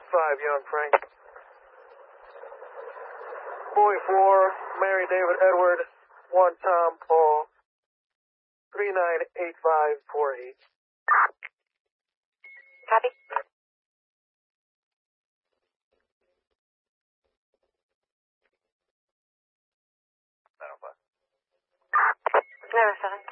5 Young Frank. Boy 4, Mary David Edward, 1 Tom Paul, 398548. Copy. Number 7.